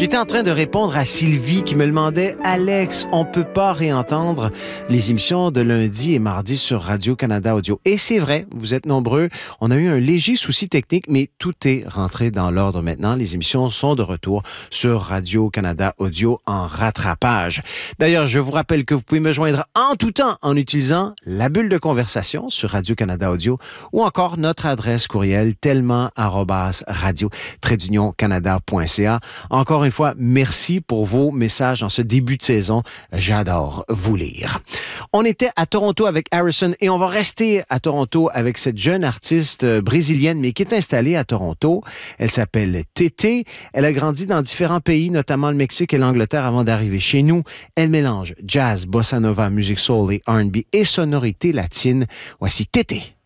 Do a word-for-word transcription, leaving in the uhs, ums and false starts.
J'étais en train de répondre à Sylvie qui me demandait « Alex, on peut pas réentendre les émissions de lundi et mardi sur Radio-Canada Audio. » Et c'est vrai, vous êtes nombreux. On a eu un léger souci technique, mais tout est rentré dans l'ordre maintenant. Les émissions sont de retour sur Radio-Canada Audio en rattrapage. D'ailleurs, je vous rappelle que vous pouvez me joindre en tout temps en utilisant la bulle de conversation sur Radio-Canada Audio ou encore notre adresse courriel tellement arobase radio trait d'union canada point c a. Encore une fois, merci pour vos messages en ce début de saison. J'adore vous lire. On était à Toronto avec Harrison et on va rester à Toronto avec cette jeune artiste brésilienne, mais qui est installée à Toronto. Elle s'appelle Tété. Elle a grandi dans différents pays, notamment le Mexique et l'Angleterre avant d'arriver chez nous. Elle mélange jazz, bossa nova, musique soul et R and B et sonorité latine. Voici Tété.